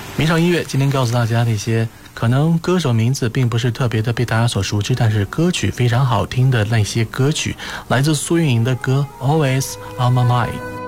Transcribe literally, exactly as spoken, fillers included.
迷上音乐，今天告诉大家那些可能歌手名字并不是特别的被大家所熟知，但是歌曲非常好听的那些歌曲，来自苏运莹的歌 Always on My Mind。